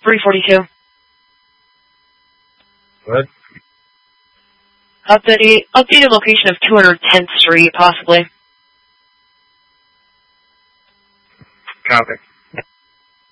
342. What? Updated location of 210th Street, possibly. Copy.